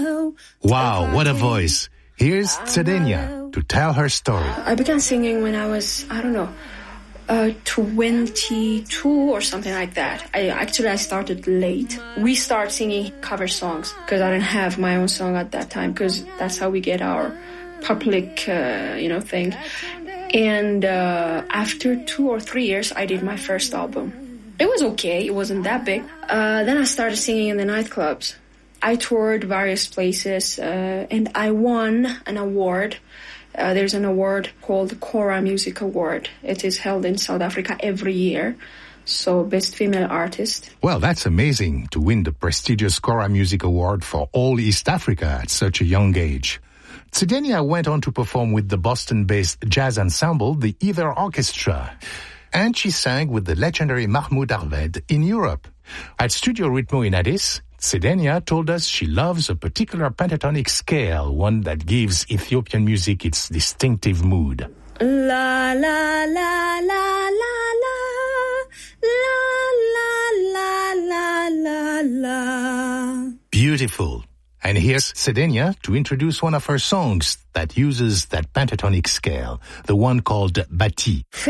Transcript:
Wow, what a voice. Here's Cedenia to tell her story. I began singing when I was, 22 or something like that. I started late. We started singing cover songs because I didn't have my own song at that time, because that's how we get our public, thing. And after 2 or 3 years, I did my first album. It was okay. It wasn't that big. Then I started singing in the nightclubs. I toured various places, and I won an award. There's an award called the Kora Music Award. It is held in South Africa every year. So, Best Female Artist. Well, that's amazing to win the prestigious Kora Music Award for all East Africa at such a young age. Cedenia went on to perform with the Boston-based jazz ensemble, the Ether Orchestra. And she sang with the legendary Mahmoud Arved in Europe. At Studio Ritmo in Addis, Cedenia told us she loves a particular pentatonic scale, one that gives Ethiopian music its distinctive mood. La la la la la la la la la la la. Beautiful. And here's Cedenia to introduce one of her songs that uses that pentatonic scale, the one called Bati.